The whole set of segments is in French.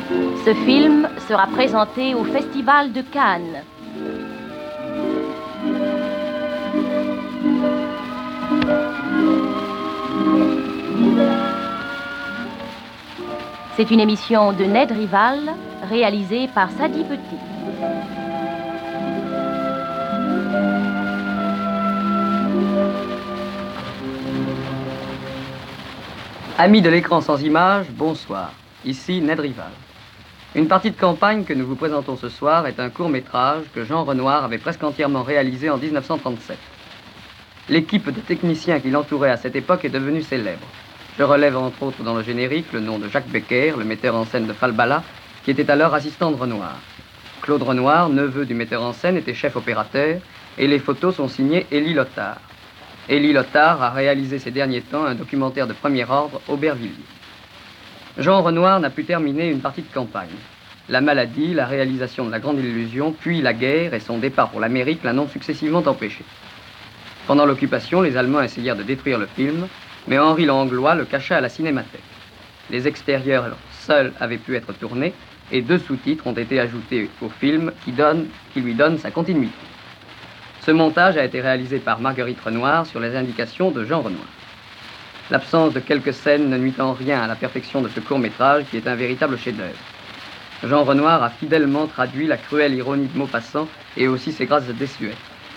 Ce film sera présenté au Festival de Cannes. C'est une émission de Ned Rival, réalisée par Sadi Petit. Amis de l'écran sans images, bonsoir. Ici Ned Rival. Une partie de campagne que nous vous présentons ce soir est un court-métrage que Jean Renoir avait presque entièrement réalisé en 1937. L'équipe de techniciens qui l'entourait à cette époque est devenue célèbre. Je relève entre autres dans le générique le nom de Jacques Becker, le metteur en scène de Falbala, qui était alors assistant de Renoir. Claude Renoir, neveu du metteur en scène, était chef opérateur et les photos sont signées Élie Lothar. Élie Lothar a réalisé ces derniers temps un documentaire de premier ordre, Aubervilliers. Jean Renoir n'a pu terminer une partie de campagne. La maladie, la réalisation de La Grande Illusion, puis la guerre et son départ pour l'Amérique l'en ont successivement empêché. Pendant l'occupation, les Allemands essayèrent de détruire le film, mais Henri Langlois le cacha à la Cinémathèque. Les extérieurs seuls avaient pu être tournés et 2 sous-titres ont été ajoutés au film qui lui donnent sa continuité. Ce montage a été réalisé par Marguerite Renoir sur les indications de Jean Renoir. L'absence de quelques scènes ne nuit en rien à la perfection de ce court-métrage qui est un véritable chef-d'œuvre. Jean Renoir a fidèlement traduit la cruelle ironie de Maupassant et aussi ses grâces désuètes.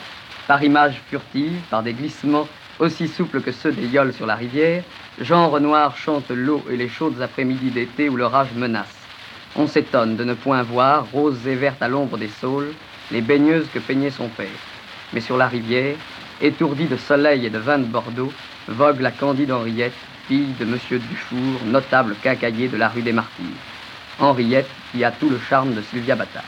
Par images furtives, par des glissements aussi souples que ceux des yolles sur la rivière, Jean Renoir chante l'eau et les chaudes après-midi d'été où l'orage menace. On s'étonne de ne point voir, roses et vertes à l'ombre des saules, les baigneuses que peignait son père. Mais sur la rivière, étourdie de soleil et de vin de Bordeaux, vogue la candide Henriette, fille de Monsieur Dufour, notable quincaillier de la rue des Martyrs. Henriette qui a tout le charme de Sylvia Bataille.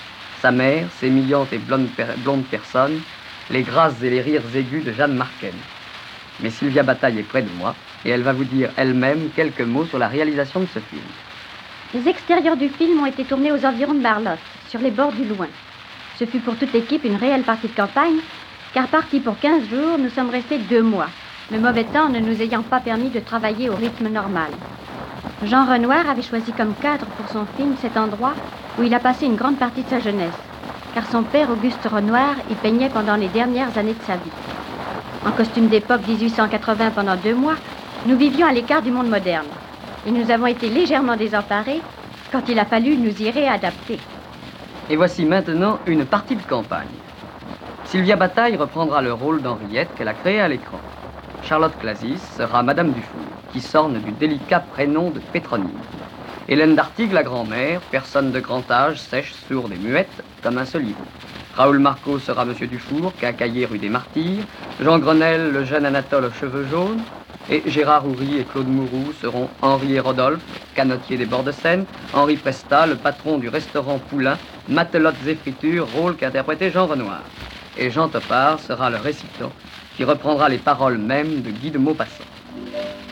Sa mère, sémillante et blonde personne, les grâces et les rires aigus de Jeanne Marquenne. Mais Sylvia Bataille est près de moi et elle va vous dire elle-même quelques mots sur la réalisation de ce film. Les extérieurs du film ont été tournés aux environs de Marlotte, sur les bords du Loing. Ce fut pour toute l'équipe une réelle partie de campagne, car partis pour 15 jours, nous sommes restés 2 mois, le mauvais temps ne nous ayant pas permis de travailler au rythme normal. Jean Renoir avait choisi comme cadre pour son film cet endroit où il a passé une grande partie de sa jeunesse, car son père Auguste Renoir y peignait pendant les dernières années de sa vie. En costume d'époque 1880 pendant 2 mois, nous vivions à l'écart du monde moderne, et nous avons été légèrement désemparés quand il a fallu nous y réadapter. Et voici maintenant une partie de campagne. Sylvia Bataille reprendra le rôle d'Henriette qu'elle a créé à l'écran. Charlotte Clasis sera Madame Dufour, qui s'orne du délicat prénom de Pétronille. Hélène d'Artigue, la grand-mère, personne de grand âge, sèche, sourde et muette, comme un soliveau. Raoul Marceau sera Monsieur Dufour, quincaillier rue des Martyrs. Jean Grenelle, le jeune Anatole aux cheveux jaunes. Et Gérard Houry et Claude Mouroux seront Henri et Rodolphe, canotier des bords de Seine, Henri Presta, le patron du restaurant Poulain, matelotes et fritures, rôle qu'interprétait Jean Renoir. Et Jean Topard sera le récitant, qui reprendra les paroles mêmes de Guy de Maupassant.